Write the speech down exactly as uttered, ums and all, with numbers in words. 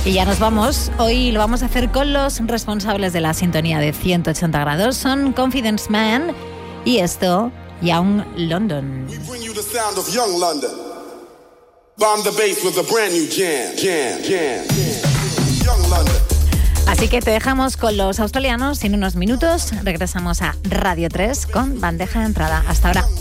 Y ya nos vamos. Hoy lo vamos a hacer con los responsables de la sintonía de ciento ochenta grados. Son Confidence Man y esto, Young London. We bring you the sound of Young London. Bomb the bass with a brand new jam, jam, jam, jam. Young London. Así que te dejamos con los australianos y en unos minutos regresamos a Radio tres con bandeja de entrada. Hasta ahora.